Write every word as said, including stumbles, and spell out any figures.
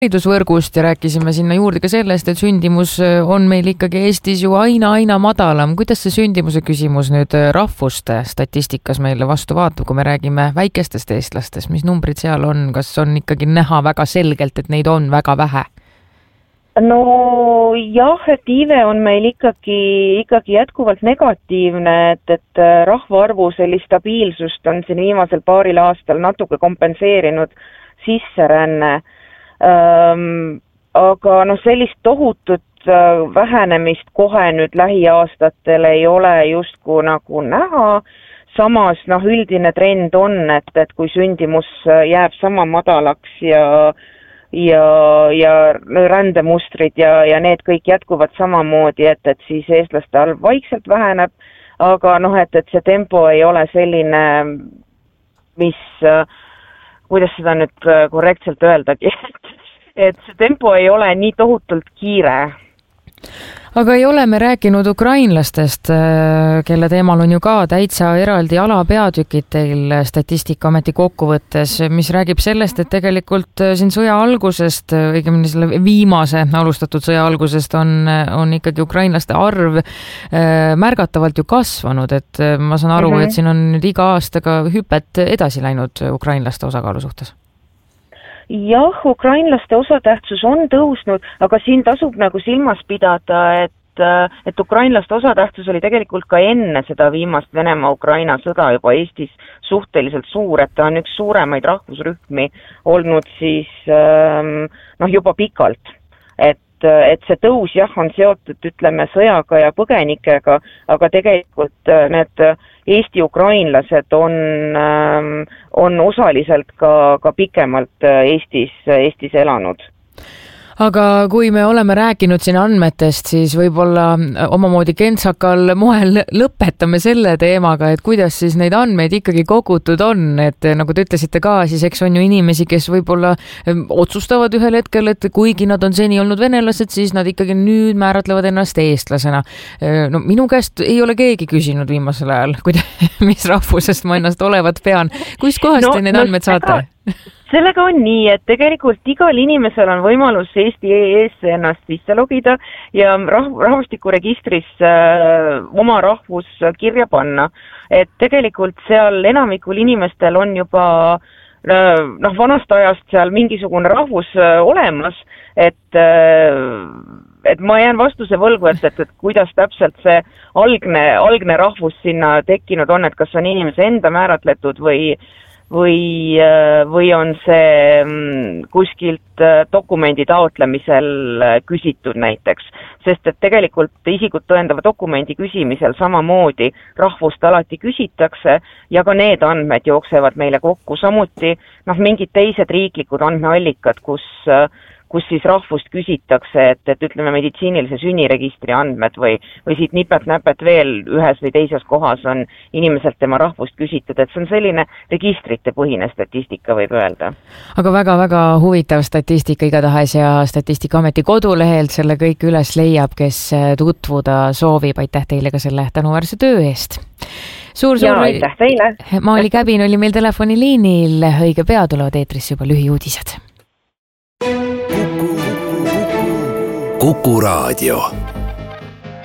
haridusvõrgust ja rääkisime sinna juurde ka sellest, et sündimus on meil ikkagi Eestis ju aina-aina madalam. Kuidas see sündimuse küsimus nüüd rahvuste statistikas meile vastu vaatab, kui me räägime väikestest eestlastest? Mis numbrid seal on? Kas on ikkagi näha väga selgelt, et neid on väga vähe? No jah, et iive on meil ikkagi, ikkagi jätkuvalt negatiivne, et, et rahvaarvu sellist stabiilsust on siin viimasel paaril aastal natuke kompenseerinud sisseränne. Ähm, aga no sellist tohutut äh, vähenemist kohe nüüd lähiaastatel ei ole justkui nagu näha. Samas noh, üldine trend on, et, et kui sündimus jääb sama madalaks ja, ja, ja rändemustrid ja, ja need kõik jätkuvad samamoodi, et, et siis eestlaste arv vaikselt väheneb. Aga noh, et, et see tempo ei ole selline, mis... Äh, kuidas seda nüüd korrektselt öeldagi, et see tempo ei ole nii tohutult kiire. Aga ei ole me rääkinud ukrainlastest, kelle teemal on ju ka täitsa eraldi alapeatükid teil Statistikaameti kokkuvõttes, mis räägib sellest, et tegelikult siin sõja algusest, õigemini selle viimase alustatud sõja algusest on, on ikkagi ukrainlaste arv märgatavalt ju kasvanud, et ma saan aru, mm-hmm. et siin on nüüd iga aastaga hüpet edasi läinud ukrainlaste osakaalu suhtes. Jah, ukrainlaste osatähtsus on tõusnud, aga siin tasub nagu silmas pidada, et, et ukrainlaste osatähtsus oli tegelikult ka enne seda viimast Venemaa-Ukraina sõda juba Eestis suhteliselt suur, et ta on üks suuremaid rahvusrühmi olnud siis noh, juba pikalt. Et, et see tõus jah on seotud, ütleme, sõjaga ja põgenikega, aga tegelikult need Eesti ukrainlased on, on osaliselt ka, ka pikemalt Eestis, Eestis elanud. Aga kui me oleme rääkinud siin andmetest, siis võib-olla omamoodi kentsakal moel lõpetame selle teemaga, et kuidas siis neid andmeid ikkagi kogutud on, et nagu te ütlesite ka, siis eks on ju inimesi, kes võib-olla otsustavad ühel hetkel, et kuigi nad on seni olnud venelased, siis nad ikkagi nüüd määratlevad ennast eestlasena. No minu käest ei ole keegi küsinud viimasel ajal, mis rahvusest ma ennast olevat pean. Kus kohast no, te need no, andmed saate? Sellega on nii, et tegelikult igal inimesel on võimalus Eesti E E-sse ennast sisse logida ja rah- rahvastikuregistris äh, oma rahvus kirja panna. Et tegelikult seal enamikul inimestel on juba äh, noh, vanast ajast seal mingisugune rahvus äh, olemas, et, äh, et ma jään vastuse võlgu, et, et, et kuidas täpselt see algne, algne rahvus sinna tekkinud on, et kas on inimese enda määratletud või Või, või on see kuskilt dokumendi taotlemisel küsitud näiteks. Sest et tegelikult isikut tõendava dokumendi küsimisel samamoodi rahvust alati küsitakse ja ka need andmed jooksevad meile kokku. Samuti noh, mingid teised riiklikud andmeallikad, kus, kus siis rahvust küsitakse, et, et ütleme meditsiinilise sünniregistri andmed või, või siit nipet-näpet veel ühes või teises kohas on inimeselt tema rahvust küsitud, et see on selline registrite põhine statistika, võib öelda. Aga väga-väga huvitav statistika igatahes ja Statistikaameti kodulehelt selle kõik üles leiab, kes tutvuda soovib. Aitäh teile ka selle tänuväärse töö eest. Suur, suur... Ja, aitäh teile. Maali Käbin oli meil telefoniliinil. Õige pea tulevad eetrisse juba lühiuudised. Kuku Raadio.